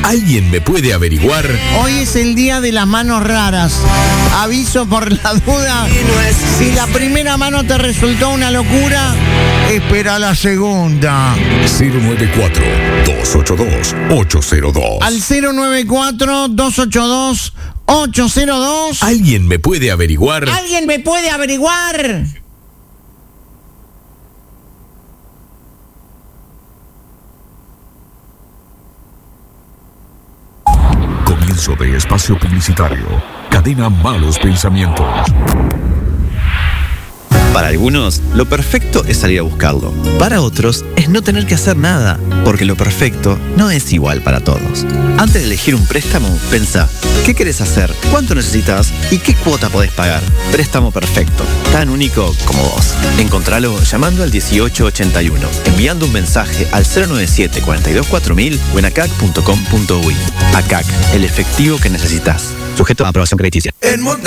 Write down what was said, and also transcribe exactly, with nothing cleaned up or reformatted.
¿Alguien me puede averiguar? Hoy es el día de las manos raras. Aviso por la duda. Si la primera mano te resultó una locura, espera la segunda. cero nueve cuatro, dos ocho dos, ocho cero dos. Al cero nueve cuatro, dos ocho dos, ocho cero dos. ¿Alguien me puede averiguar? ¿Alguien me puede averiguar? Comienzo de espacio publicitario. Cadena Malos Pensamientos. Para algunos, lo perfecto es salir a buscarlo. Para otros, es no tener que hacer nada, porque lo perfecto no es igual para todos. Antes de elegir un préstamo, pensá, ¿qué querés hacer? ¿Cuánto necesitas? ¿Y qué cuota podés pagar? Préstamo perfecto, tan único como vos. Encontralo llamando al dieciocho ochenta y uno, enviando un mensaje al cero nueve siete, cuatro dos cuatro mil o en acac punto com punto uy. ACAC, el efectivo que necesitas. Sujeto a aprobación crediticia. En Monte